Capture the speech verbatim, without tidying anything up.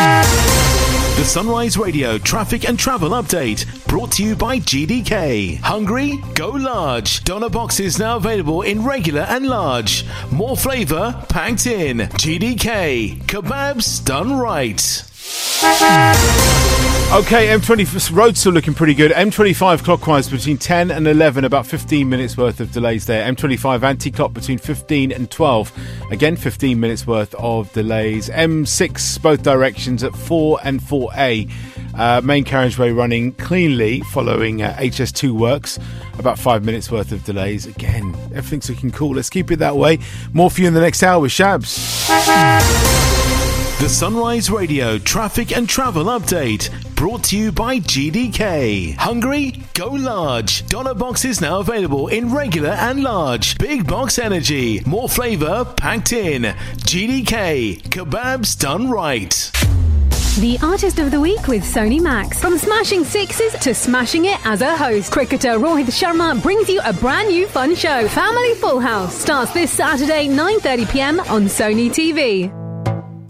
The Sunrise Radio traffic and travel update brought to you by G D K. Hungry? Go large. Doner boxes now available in regular and large. More flavour packed in. G D K. Kebabs done right. Okay, M twenty road's still looking pretty good. M twenty-five clockwise between ten and eleven, about fifteen minutes worth of delays there. M twenty-five anti-clock between fifteen and twelve, again fifteen minutes worth of delays. M six both directions at four and four A. Uh, main carriageway running cleanly following uh, H S two works, about five minutes worth of delays. Again, everything's looking cool. Let's keep it that way. More for you in the next hour with Shabs. The Sunrise Radio traffic and travel update brought to you by G D K. Hungry? Go large. Doner boxes now available in regular and large. Big box energy. More flavour packed in. G D K. Kebabs done right. The Artist of the Week with Sony Max. From smashing sixes to smashing it as a host, cricketer Rohit Sharma brings you a brand new fun show. Family Full House starts this Saturday nine thirty p m on Sony T V.